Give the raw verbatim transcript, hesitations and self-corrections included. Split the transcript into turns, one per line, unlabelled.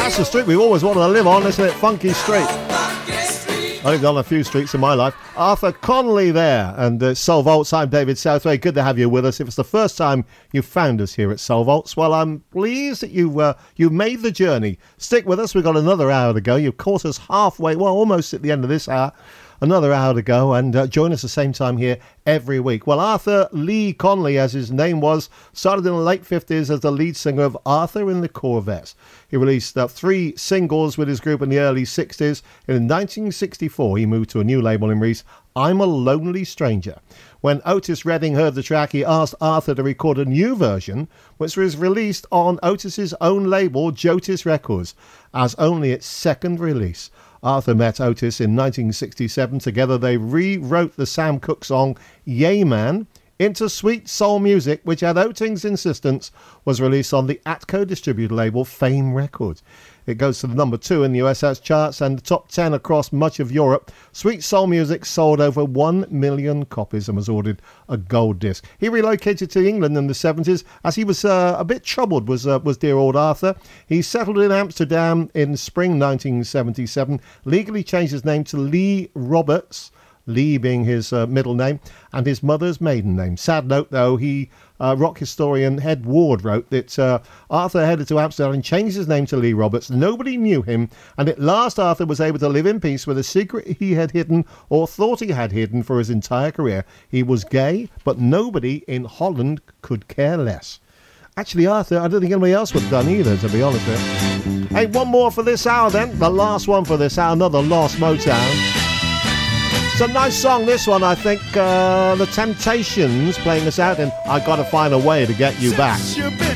That's the street we've always wanted to live on, isn't it? Funky Street. I've done a few streets in my life. Arthur Conley there, and uh, Soul Vaults. I'm David Southway. Good to have you with us. If it's the first time you found us here at Soul Vaults, well, I'm pleased that you uh, you made the journey. Stick with us. We've got another hour to go. You've caught us halfway, well, almost at the end of this hour. Another hour to go, and uh, join us the same time here every week. Well, Arthur Lee Conley, as his name was, started in the late fifties as the lead singer of Arthur and the Corvettes. He released uh, three singles with his group in the early sixties. In nineteen sixty-four, he moved to a new label in Reese, I'm a Lonely Stranger. When Otis Redding heard the track, he asked Arthur to record a new version, which was released on Otis's own label, Jotis Records, as only its second release. Arthur met Otis in nineteen sixty-seven. Together they rewrote the Sam Cooke song Yay Man into sweet soul music, which at Otis's insistence was released on the Atco distributor label Fame Records. It goes to the number two in the U S A charts and the top ten across much of Europe. Sweet soul music sold over one million copies and was ordered a gold disc. He relocated to England in the seventies as he was uh, a bit troubled, was uh, was dear old Arthur. He settled in Amsterdam in spring nineteen seventy-seven, legally changed his name to Lee Roberts, Lee being his uh, middle name, and his mother's maiden name. Sad note, though, he uh, rock historian Ed Ward wrote that uh, Arthur headed to Amsterdam and changed his name to Lee Roberts. Nobody knew him, and at last Arthur was able to live in peace with a secret he had hidden, or thought he had hidden, for his entire career. He was gay, but nobody in Holland could care less. Actually, Arthur, I don't think anybody else would have done either, to be honest with you. Hey, one more for this hour then. The last one for this hour, another Lost Motown. It's a nice song, this one, I think. Uh, the Temptations playing us out, and I Gotta Find a Way to Get You Back.